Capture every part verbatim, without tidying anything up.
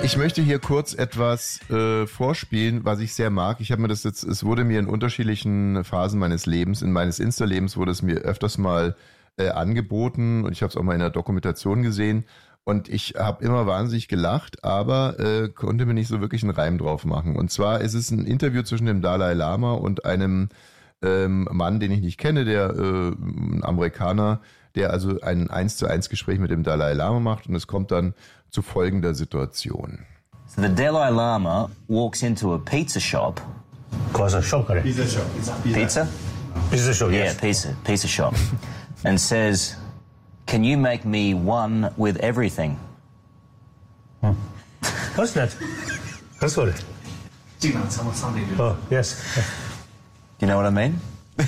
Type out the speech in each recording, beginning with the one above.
Ich möchte hier kurz etwas äh, vorspielen, was ich sehr mag. Ich habe mir das jetzt, es wurde mir in unterschiedlichen Phasen meines Lebens, in meines Insta-Lebens wurde es mir öfters mal äh, angeboten und ich habe es auch mal in der Dokumentation gesehen und ich habe immer wahnsinnig gelacht, aber äh, konnte mir nicht so wirklich einen Reim drauf machen. Und zwar ist es ein Interview zwischen dem Dalai Lama und einem ähm, Mann, den ich nicht kenne, der äh, ein Amerikaner, der also ein eins zu eins Gespräch mit dem Dalai Lama macht und es kommt dann zu folgender Situation. So the Dalai Lama walks into a pizza shop. Cosa shop? Pizza shop. Pizza? Pizza shop, Yeah, yes. pizza, pizza shop. And says, "Can you make me one with everything?" Hmm. What's that? That's what it. Oh, yes. Do you know what I mean?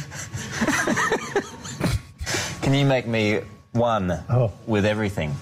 Can you make me one oh. with everything?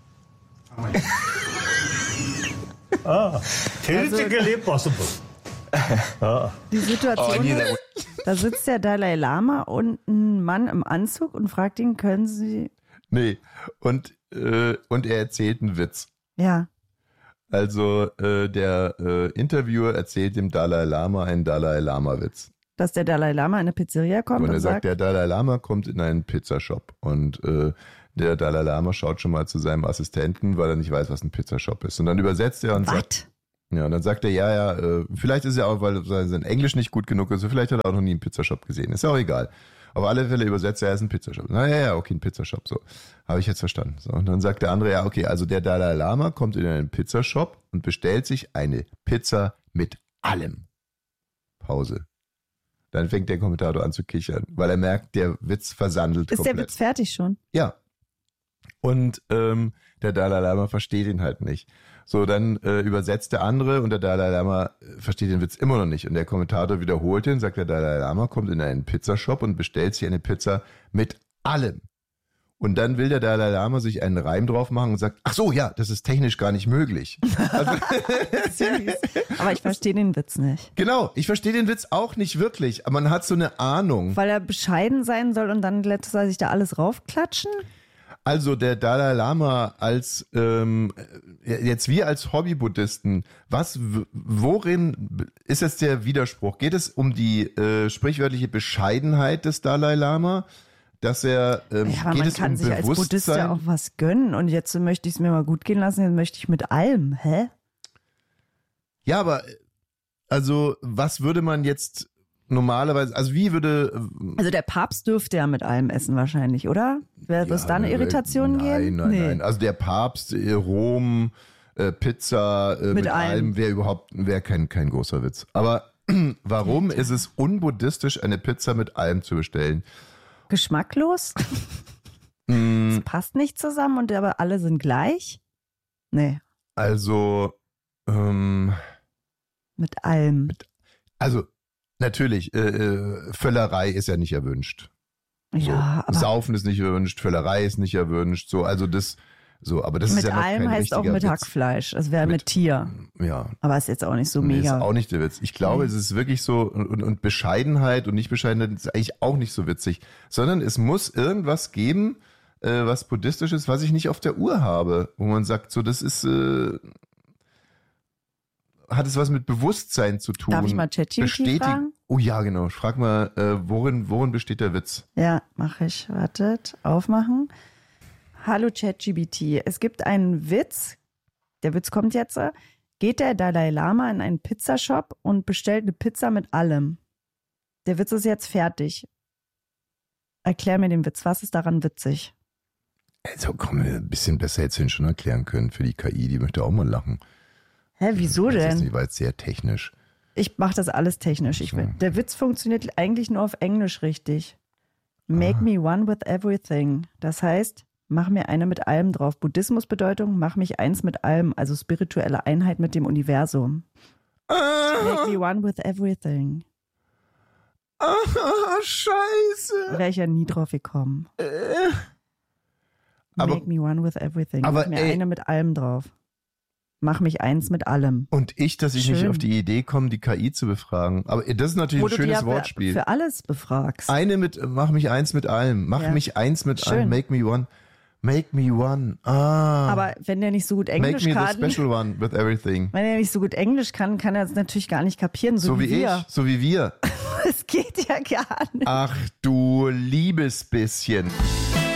Ah, theoretically possible. Ah. Die Situation ist, da sitzt der Dalai Lama und ein Mann im Anzug und fragt ihn, können Sie... Nee, und, äh, und er erzählt einen Witz. Ja. Also äh, der äh, Interviewer erzählt dem Dalai Lama einen Dalai Lama-Witz. Dass der Dalai Lama in eine Pizzeria kommt und, und er sagt, sagt, der Dalai Lama kommt in einen Pizzashop und äh, der Dalai Lama schaut schon mal zu seinem Assistenten, weil er nicht weiß, was ein Pizzashop ist. Und dann übersetzt er und What? sagt, ja, und dann sagt er, ja, ja, äh, vielleicht ist er auch, weil sein Englisch nicht gut genug ist, vielleicht hat er auch noch nie einen Pizzashop gesehen. Ist ja auch egal. Auf alle Fälle übersetzt er, er ist ein Pizzashop. Na ja, ja, okay, ein Pizzashop, so. Habe ich jetzt verstanden. So, und dann sagt der andere, ja, okay, also der Dalai Lama kommt in einen Pizzashop und bestellt sich eine Pizza mit allem. Pause. Dann fängt der Kommentator an zu kichern, weil er merkt, der Witz versandelt ist komplett. der Witz fertig schon? Ja. Und ähm, der Dalai Lama versteht ihn halt nicht. So, dann äh, übersetzt der andere und der Dalai Lama versteht den Witz immer noch nicht. Und der Kommentator wiederholt ihn, sagt der Dalai Lama, kommt in einen Pizzashop und bestellt sich eine Pizza mit allem. Und dann will der Dalai Lama sich einen Reim drauf machen und sagt, ach so, ja, das ist technisch gar nicht möglich. Also, aber ich verstehe den Witz nicht. Genau, ich verstehe den Witz auch nicht wirklich, aber man hat so eine Ahnung. Weil er bescheiden sein soll und dann lässt er sich da alles raufklatschen? Also der Dalai Lama als, ähm, jetzt wir als Hobby-Buddhisten, was, worin ist jetzt der Widerspruch? Geht es um die äh, sprichwörtliche Bescheidenheit des Dalai Lama? Dass er, ähm, ja, aber geht man es kann um sich als Buddhist ja auch was gönnen und jetzt möchte ich es mir mal gut gehen lassen, jetzt möchte ich mit allem, hä? Ja, aber also was würde man jetzt normalerweise, also wie würde... Also der Papst dürfte ja mit allem essen wahrscheinlich, oder? Wird ja, es da eine Irritation nein, geben? Nein, nee. nein, also der Papst, äh, Rom, äh, Pizza, äh, mit, mit allem, allem wäre überhaupt, wäre kein, kein großer Witz. Aber warum ist es unbuddhistisch, eine Pizza mit allem zu bestellen? Geschmacklos? Mm. Es passt nicht zusammen und aber alle sind gleich? Nee. Also, ähm, mit allem. Mit, also, natürlich, äh, Völlerei ist ja nicht erwünscht. Ja, so. aber Saufen ist nicht erwünscht, Völlerei ist nicht erwünscht, so, also das, so, aber das mit ist ja noch allem kein heißt auch richtiger mit Witz. Hackfleisch. Es wäre mit, mit Tier. Ja. Aber ist jetzt auch nicht so nee, mega. Ist auch nicht der Witz. Ich glaube, mhm. es ist wirklich so, und, und Bescheidenheit und Nicht-Bescheidenheit ist eigentlich auch nicht so witzig, sondern es muss irgendwas geben, äh, was buddhistisch ist, was ich nicht auf der Uhr habe, wo man sagt, so, das ist, äh, hat es was mit Bewusstsein zu tun. Darf ich mal ChatGPT fragen? Oh ja, genau. Frag mal, äh, worin, worin besteht der Witz? Ja, mache ich. Wartet, aufmachen. Hallo ChatGPT, es gibt einen Witz, der Witz kommt jetzt, geht der Dalai Lama in einen Pizzashop und bestellt eine Pizza mit allem. Der Witz ist jetzt fertig. Erklär mir den Witz, was ist daran witzig? Also komm, ein bisschen besser hättest du ihn schon erklären können für die K I, die möchte auch mal lachen. Hä, wieso denn? Das ist nicht, sehr technisch. Ich mache das alles technisch. Ich will. Der Witz funktioniert eigentlich nur auf Englisch richtig. Make ah. me one with everything. Das heißt, mach mir eine mit allem drauf. Buddhismus-Bedeutung, mach mich eins mit allem, also spirituelle Einheit mit dem Universum. Ah. Make me one with everything. Ah, scheiße. Wäre ich ja nie drauf gekommen. Äh. Make aber, me one with everything. Aber, mach mir ey, eine mit allem drauf. Mach mich eins mit allem. Und ich, dass ich Schön. nicht auf die Idee komme, die K I zu befragen. Aber das ist natürlich Wo ein schönes du Wortspiel. Für alles befragst. Eine mit, mach mich eins mit allem. Mach ja. mich eins mit Schön. allem. Make me one. Make me one. Ah. Aber wenn der nicht so gut Englisch Make me kann, the special one with everything. wenn er nicht so gut Englisch kann, kann er es natürlich gar nicht kapieren, so, So wie, wie wir. ich, so wie wir. Es geht ja gar nicht. Ach du liebes bisschen.